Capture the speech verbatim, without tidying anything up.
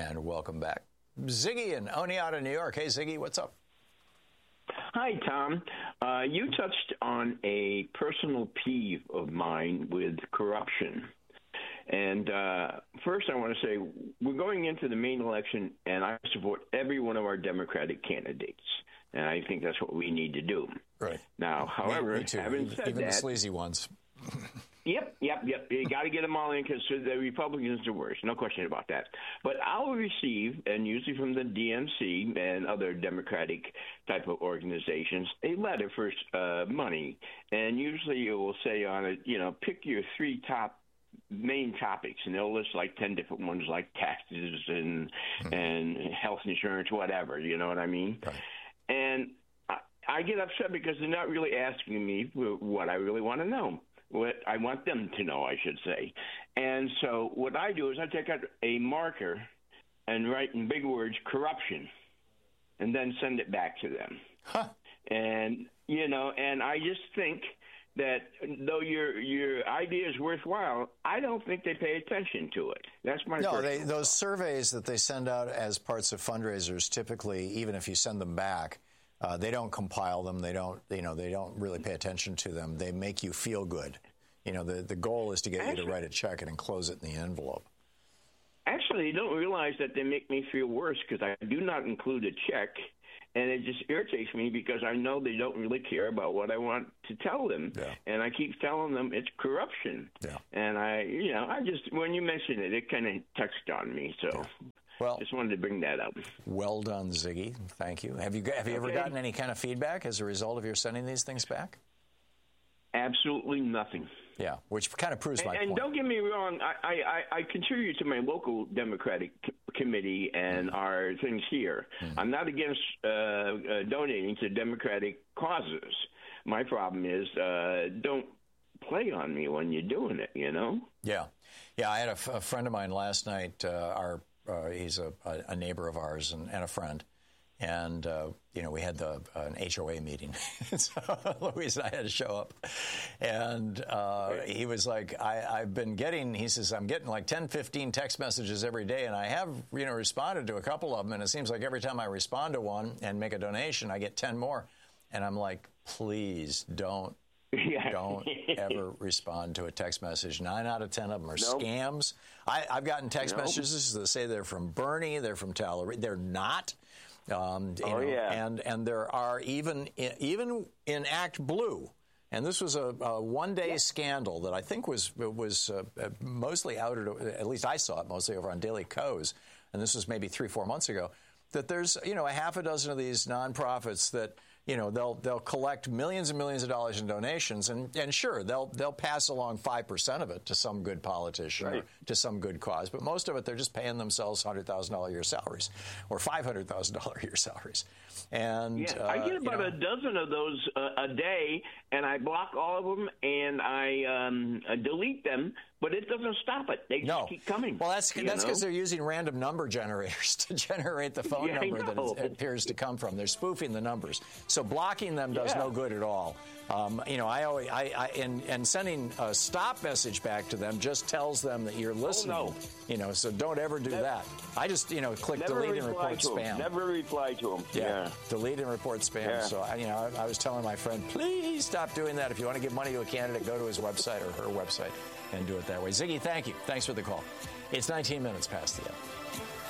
And welcome back. Ziggy in Oneonta, New York. Hey, Ziggy, what's up? Hi, Tom. Uh, you touched on a personal peeve of mine with corruption. And uh, first, I want to say we're going into the main election, and I support every one of our Democratic candidates. And I think that's what we need to do. Right. Now, however, me, me too. having even, said even that, the sleazy ones. Yep, yep, yep. You got to get them all in because the Republicans are worse. No question about that. But I'll receive, and usually from the D N C and other Democratic type of organizations, a letter for uh, money. And usually it will say on it, you know, pick your three top main topics, and they'll list like ten different ones, like taxes and mm-hmm. and health insurance, whatever. You know what I mean? Right. And I, I get upset because they're not really asking me what I really want to know. What I want them to know, I should say. And so what I do is I take out a marker and write in big words, corruption, and then send it back to them. Huh. And, you know, and I just think that though your your idea is worthwhile, I don't think they pay attention to it. That's my no. They, those thought. surveys that they send out as parts of fundraisers, typically, even if you send them back, uh, they don't compile them. They don't, you know, they don't really pay attention to them. They make you feel good. You know, the the goal is to get actually, you to write a check and enclose it in the envelope. Actually, you don't realize that they make me feel worse because I do not include a check. And it just irritates me because I know they don't really care about what I want to tell them. Yeah. And I keep telling them it's corruption. Yeah. And I, you know, I just, when you mentioned it, it kind of touched on me. So yeah. Well, just wanted to bring that up. Well done, Ziggy. Thank you. Have you, have you okay. ever gotten any kind of feedback as a result of your sending these things back? Absolutely nothing. Yeah, which kind of proves my and, point. And don't get me wrong, I, I, I contribute to my local Democratic c- committee and mm. our things here. Mm. I'm not against uh, uh, donating to Democratic causes. My problem is uh, don't play on me when you're doing it, you know? Yeah. Yeah, I had a, f- a friend of mine last night. Uh, our uh, He's a, a neighbor of ours and, and a friend. And, uh, you know, we had the, uh, an H O A meeting. So Louise and I had to show up. And uh, he was like, I, I've been getting, he says, I'm getting like ten, fifteen text messages every day. And I have, you know, responded to a couple of them. And it seems like every time I respond to one and make a donation, I get ten more. And I'm like, please don't. Yeah. Don't ever respond to a text message. Nine out of ten of them are nope. scams. I, I've gotten text nope. messages that say they're from Bernie, they're from Tallery. They're not. Um, you oh, know, yeah. And, and there are even, even in Act Blue, and this was a, a one-day yeah. scandal that I think was was uh, mostly outed, at least I saw it mostly over on Daily Kos, and this was maybe three, four months ago, that there's, you know, a half a dozen of these nonprofits that, you know, they'll they'll collect millions and millions of dollars in donations, and, and sure, they'll they'll pass along five percent of it to some good politician right. or to some good cause, but most of it they're just paying themselves one hundred thousand dollars a year salaries or five hundred thousand dollars a year salaries. And yeah, uh, I get about you know, a dozen of those uh, a day, and I block all of them, and I um, delete them, but it doesn't stop it. They just no. keep coming. Well, that's that's because they're using random number generators to generate the phone yeah, number that it appears to come from. They're spoofing the numbers. So blocking them does yeah. no good at all. Um, you know, I always, I, I and, and sending a stop message back to them just tells them that you're listening. Oh, no. You know, so don't ever do never, that. I just, you know, click delete and report spam. Never reply to them. Yeah. yeah. Delete and report spam. Yeah. So, I, you know, I, I was telling my friend, please stop doing that. If you want to give money to a candidate, go to his website or her website and do it that way. Ziggy, thank you. Thanks for the call. It's nineteen minutes past the hour.